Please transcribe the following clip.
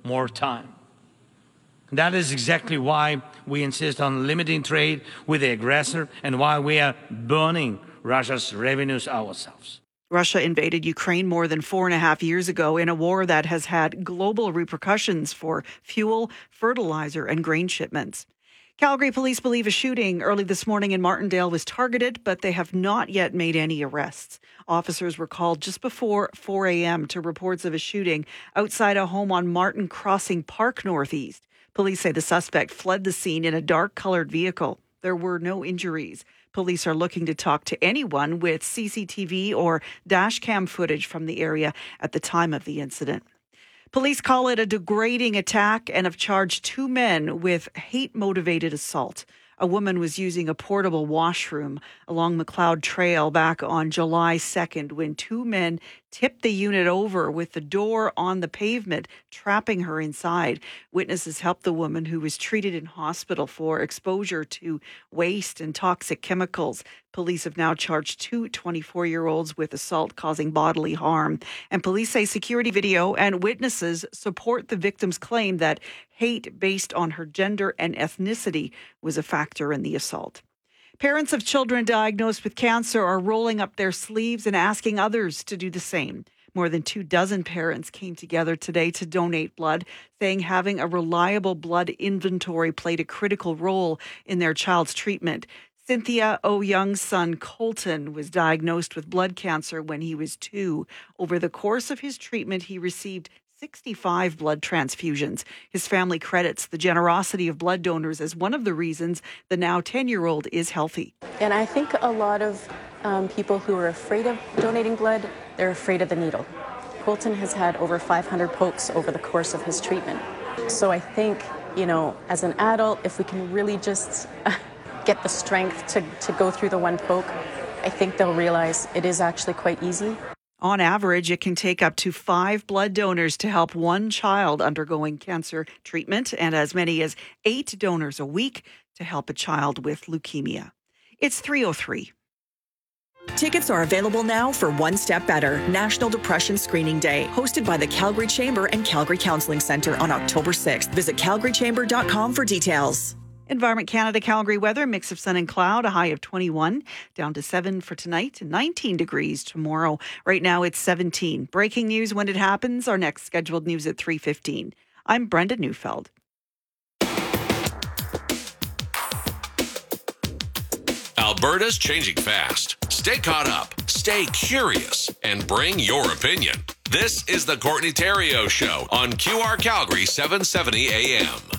more time. That is exactly why we insist on limiting trade with the aggressor and why we are burning Russia's revenues ourselves. Russia invaded Ukraine more than 4.5 years ago in a war that has had global repercussions for fuel, fertilizer, and grain shipments. Calgary police believe a shooting early this morning in Martindale was targeted, but they have not yet made any arrests. Officers were called just before 4 a.m. to reports of a shooting outside a home on Martin Crossing Park Northeast. Police say the suspect fled the scene in a dark-colored vehicle. There were no injuries. Police are looking to talk to anyone with CCTV or dashcam footage from the area at the time of the incident. Police call it a degrading attack and have charged 2 men with hate-motivated assault. A woman was using a portable washroom along McLeod Trail back on July 2nd when 2 men tipped the unit over with the door on the pavement, trapping her inside. Witnesses helped the woman, who was treated in hospital for exposure to waste and toxic chemicals. Police have now charged 2 24-year-olds with assault causing bodily harm. And police say security video and witnesses support the victim's claim that hate based on her gender and ethnicity was a factor in the assault. Parents of children diagnosed with cancer are rolling up their sleeves and asking others to do the same. More than 24 parents came together today to donate blood, saying having a reliable blood inventory played a critical role in their child's treatment. Cynthia Young's son, Colton, was diagnosed with blood cancer when he was 2. Over the course of his treatment, he received 65 blood transfusions. His family credits the generosity of blood donors as one of the reasons the now 10-year-old is healthy. And I think a lot of people who are afraid of donating blood, they're afraid of the needle. Colton has had over 500 pokes over the course of his treatment. So I think, as an adult, if we can really just get the strength to go through the one poke, I think they'll realize it is actually quite easy. On average, it can take up to 5 blood donors to help one child undergoing cancer treatment and as many as 8 donors a week to help a child with leukemia. It's 3:03. Tickets are available now for One Step Better, National Depression Screening Day, hosted by the Calgary Chamber and Calgary Counseling Centre on October 6th. Visit calgarychamber.com for details. Environment Canada Calgary weather, mix of sun and cloud, a high of 21, down to 7 for tonight, and 19 degrees tomorrow. Right now it's 17. Breaking news when it happens. Our next scheduled news at 3:15. I'm Brenda Neufeld. Alberta's changing fast. Stay caught up, stay curious, and bring your opinion. This is the Courtney Theriault Show on QR Calgary 770 AM.